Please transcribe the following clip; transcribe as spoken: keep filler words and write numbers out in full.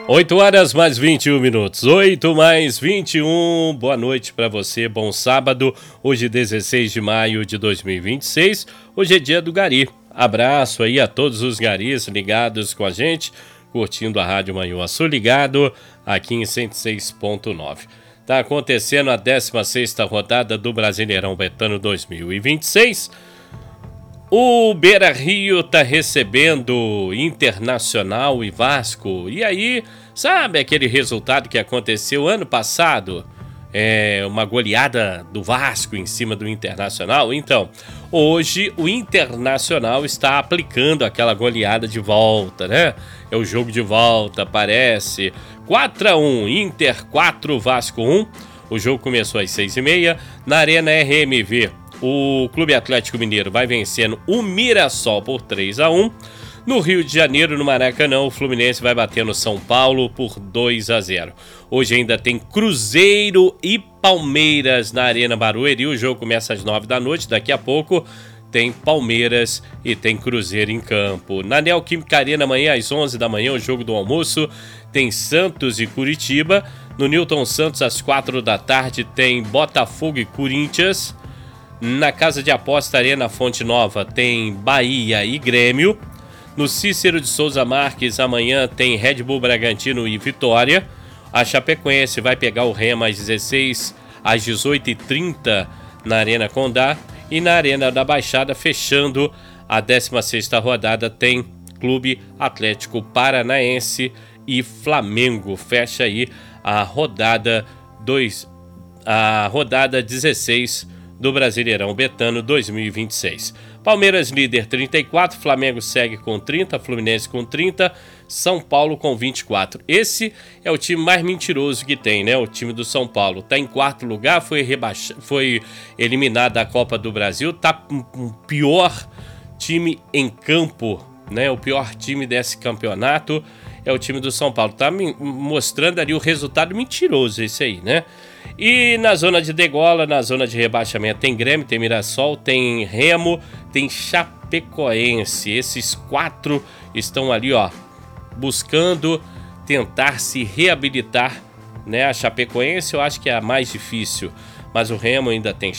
oito horas mais vinte e um minutos. oito mais vinte e um. Boa noite para você, bom sábado. Hoje, dezesseis de maio de dois mil e vinte e seis. Hoje é dia do Gari. Abraço aí a todos os garis ligados com a gente, curtindo a Rádio Manhuaçu, ligado aqui em cento e seis ponto nove. Tá acontecendo a décima sexta rodada do Brasileirão Betano dois mil e vinte e seis. O Beira-Rio tá recebendo Internacional e Vasco. E aí, sabe aquele resultado que aconteceu ano passado? É uma goleada do Vasco em cima do Internacional. Então, hoje o Internacional está aplicando aquela goleada de volta, né? É o jogo de volta, parece. quatro a um, Inter quatro, Vasco um. O jogo começou às seis e meia. Na Arena R M V, o Clube Atlético Mineiro vai vencendo o Mirassol por três a um. No Rio de Janeiro, no Maracanã, o Fluminense vai batendo São Paulo por dois a zero. Hoje ainda tem Cruzeiro e Palmeiras na Arena Barueri. O jogo começa às nove da noite. Daqui a pouco tem Palmeiras e tem Cruzeiro em campo. Na Neoquímica Arena, amanhã às onze da manhã, o jogo do almoço, tem Santos e Curitiba. No Newton Santos, às quatro da tarde, tem Botafogo e Corinthians. Na Casa de Aposta Arena Fonte Nova tem Bahia e Grêmio. No Cícero de Souza Marques, amanhã tem Red Bull Bragantino e Vitória. A Chapecoense vai pegar o Rema às dezesseis, às dezoito e trinta na Arena Condá. E na Arena da Baixada, fechando a décima sexta rodada, tem Clube Atlético Paranaense e Flamengo. Fecha aí a rodada dois, a rodada dezesseis do Brasileirão Betano dois mil e vinte e seis. Palmeiras líder trinta e quatro, Flamengo segue com trinta, Fluminense com trinta, São Paulo com vinte e quatro. Esse é o time mais mentiroso que tem, né? O time do São Paulo. Tá em quarto lugar, foi, rebaix... foi eliminado da Copa do Brasil, tá com o pior time em campo, né? O pior time desse campeonato é o time do São Paulo. Tá mostrando ali o resultado mentiroso esse aí, né? E na zona de degola, na zona de rebaixamento, tem Grêmio, tem Mirassol, tem Remo, tem Chapecoense. Esses quatro estão ali, ó, buscando tentar se reabilitar, né? A Chapecoense eu acho que é a mais difícil, mas o Remo ainda tem